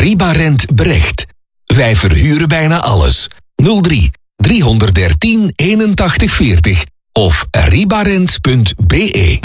Ribarent Brecht. Wij verhuren bijna alles. 03 313 81 40 of ribarent.be.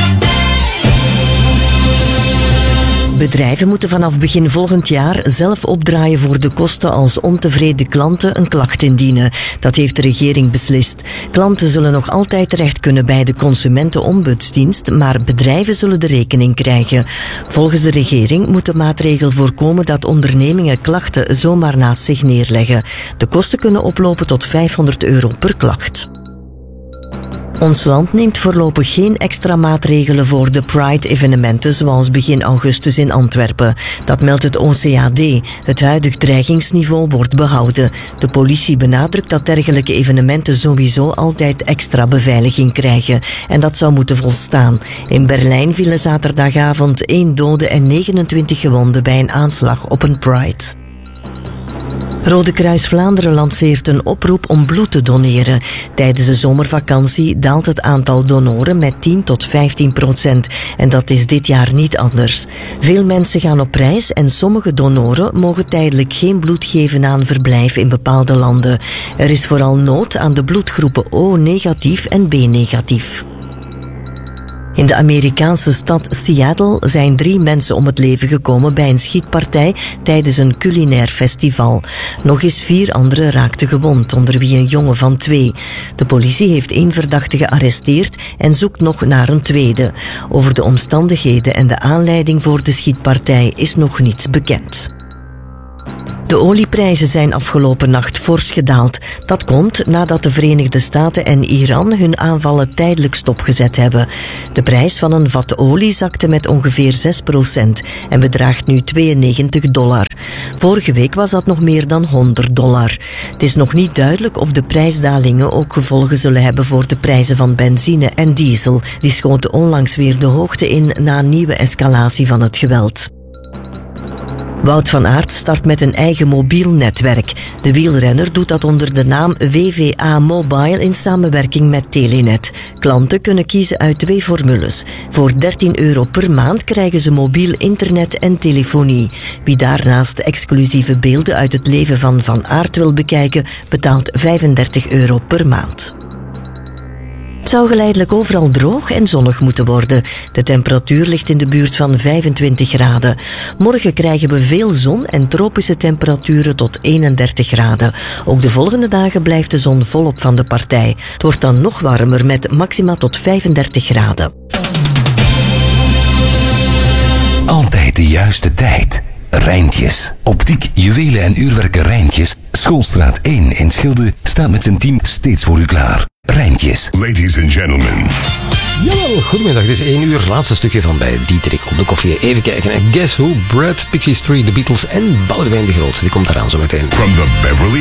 Bedrijven moeten vanaf begin volgend jaar zelf opdraaien voor de kosten als ontevreden klanten een klacht indienen. Dat heeft de regering beslist. Klanten zullen nog altijd terecht kunnen bij de Consumentenombudsdienst, maar bedrijven zullen de rekening krijgen. Volgens de regering moet de maatregel voorkomen dat ondernemingen klachten zomaar naast zich neerleggen. De kosten kunnen oplopen tot €500 per klacht. Ons land neemt voorlopig geen extra maatregelen voor de Pride-evenementen zoals begin augustus in Antwerpen. Dat meldt het OCAD. Het huidig dreigingsniveau wordt behouden. De politie benadrukt dat dergelijke evenementen sowieso altijd extra beveiliging krijgen. En dat zou moeten volstaan. In Berlijn vielen zaterdagavond 1 dode en 29 gewonden bij een aanslag op een Pride. Rode Kruis Vlaanderen lanceert een oproep om bloed te doneren. Tijdens de zomervakantie daalt het aantal donoren met 10 tot 15%. En dat is dit jaar niet anders. Veel mensen gaan op reis en sommige donoren mogen tijdelijk geen bloed geven aan verblijf in bepaalde landen. Er is vooral nood aan de bloedgroepen O-negatief en B-negatief. In de Amerikaanse stad Seattle zijn 3 mensen om het leven gekomen bij een schietpartij tijdens een culinair festival. Nog eens 4 anderen raakten gewond, onder wie een jongen van 2. De politie heeft 1 verdachte gearresteerd en zoekt nog naar een tweede. Over de omstandigheden en de aanleiding voor de schietpartij is nog niets bekend. De olieprijzen zijn afgelopen nacht fors gedaald. Dat komt nadat de Verenigde Staten en Iran hun aanvallen tijdelijk stopgezet hebben. De prijs van een vat olie zakte met ongeveer 6% en bedraagt nu $92. Vorige week was dat nog meer dan $100. Het is nog niet duidelijk of de prijsdalingen ook gevolgen zullen hebben voor de prijzen van benzine en diesel. Die schoten onlangs weer de hoogte in na een nieuwe escalatie van het geweld. Wout van Aert start met een eigen mobiel netwerk. De wielrenner doet dat onder de naam WVA Mobile in samenwerking met Telenet. Klanten kunnen kiezen uit 2 formules. Voor €13 per maand krijgen ze mobiel internet en telefonie. Wie daarnaast exclusieve beelden uit het leven van Van Aert wil bekijken, betaalt €35 per maand. Het zou geleidelijk overal droog en zonnig moeten worden. De temperatuur ligt in de buurt van 25 graden. Morgen krijgen we veel zon en tropische temperaturen tot 31 graden. Ook de volgende dagen blijft de zon volop van de partij. Het wordt dan nog warmer met maxima tot 35 graden. Altijd de juiste tijd. Rijntjes. Optiek, juwelen en uurwerken Rijntjes. Schoolstraat 1 in Schilde staat met zijn team steeds voor u klaar. Rijntjes. Ladies and gentlemen. Jawel, goedemiddag. Het is 1 uur. Laatste stukje van bij Dieterik op de koffie. Even kijken. En Guess Who? Brad, Pixie Street, The Beatles en Boudewijn de Groot. Die komt eraan zo meteen. From the Beverly